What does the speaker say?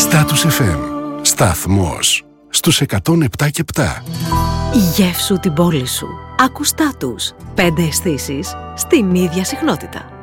Status FM. Σταθμός στους 107,7. Γεύσου την πόλη σου. Άκου Status. 5 αισθήσεις στην ίδια συχνότητα.